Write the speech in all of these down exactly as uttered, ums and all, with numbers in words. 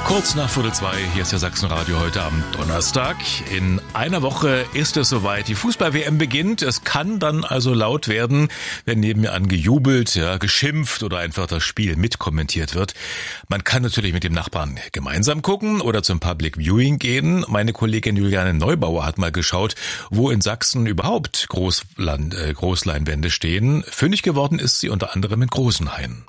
Kurz nach Viertel zwei, hier ist der Sachsenradio heute am Donnerstag. In einer Woche ist es soweit, die Fußball-W M beginnt. Es kann dann also laut werden, wenn neben mir an gejubelt, ja, geschimpft oder einfach das Spiel mitkommentiert wird. Man kann natürlich mit dem Nachbarn gemeinsam gucken oder zum Public Viewing gehen. Meine Kollegin Juliane Neubauer hat mal geschaut, wo in Sachsen überhaupt Großland, äh, Großleinwände stehen. Fündig geworden ist sie unter anderem in Großenhain.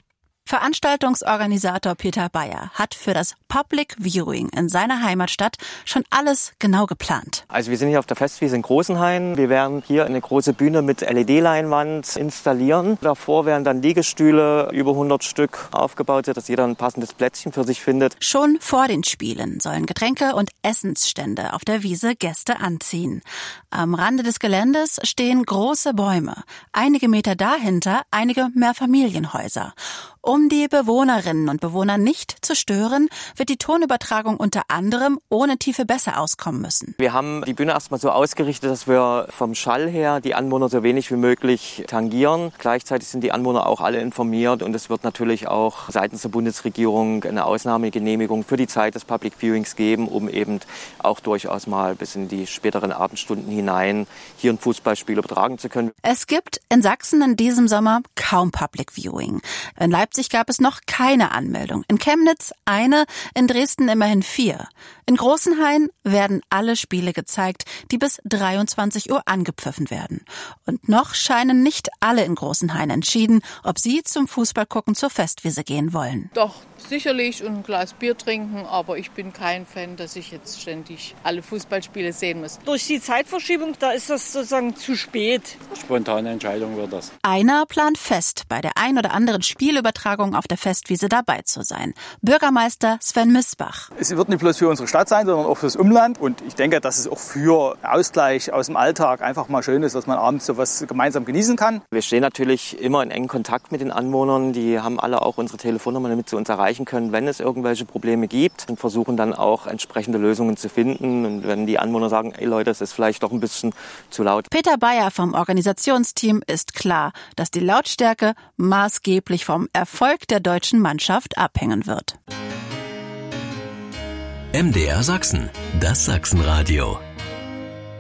Veranstaltungsorganisator Peter Bayer hat für das Public Viewing in seiner Heimatstadt schon alles genau geplant. Also wir sind hier auf der Festwiese in Großenhain. Wir werden hier eine große Bühne mit L E D-Leinwand installieren. Davor werden dann Liegestühle, über hundert Stück, aufgebaut, dass jeder ein passendes Plätzchen für sich findet. Schon vor den Spielen sollen Getränke und Essensstände auf der Wiese Gäste anziehen. Am Rande des Geländes stehen große Bäume. Einige Meter dahinter einige Mehrfamilienhäuser. Um die Bewohnerinnen und Bewohner nicht zu stören, wird die Tonübertragung unter anderem ohne tiefe Bässe auskommen müssen. Wir haben die Bühne erstmal so ausgerichtet, dass wir vom Schall her die Anwohner so wenig wie möglich tangieren. Gleichzeitig sind die Anwohner auch alle informiert und es wird natürlich auch seitens der Bundesregierung eine Ausnahmegenehmigung für die Zeit des Public Viewings geben, um eben auch durchaus mal bis in die späteren Abendstunden hinein hier ein Fußballspiel übertragen zu können. Es gibt in Sachsen in diesem Sommer kaum Public Viewing. In Leipzig gab es noch keine Anmeldung. In Chemnitz eine, in Dresden immerhin vier. In Großenhain werden alle Spiele gezeigt, die bis dreiundzwanzig Uhr angepfiffen werden. Und noch scheinen nicht alle in Großenhain entschieden, ob sie zum Fußballgucken zur Festwiese gehen wollen. Doch, sicherlich und ein Glas Bier trinken, aber ich bin kein Fan, dass ich jetzt ständig alle Fußballspiele sehen muss. Durch die Zeitverschiebung, da ist das sozusagen zu spät. Spontane Entscheidung wird das. Einer plant fest, bei der ein oder anderen Spielübertragung auf der Festwiese dabei zu sein. Bürgermeister Sven Misbach. Es wird nicht bloß für unsere Stadt sein, sondern auch fürs Umland. Und ich denke, dass es auch für Ausgleich aus dem Alltag einfach mal schön ist, dass man abends sowas gemeinsam genießen kann. Wir stehen natürlich immer in engem Kontakt mit den Anwohnern. Die haben alle auch unsere Telefonnummer, damit sie uns erreichen können, wenn es irgendwelche Probleme gibt. Und versuchen dann auch entsprechende Lösungen zu finden. Und wenn die Anwohner sagen, ey Leute, es ist vielleicht doch ein bisschen zu laut. Peter Bayer vom Organisationsteam ist klar, dass die Lautstärke maßgeblich vom Erfolg der deutschen Mannschaft abhängen wird. M D R Sachsen, das Sachsenradio.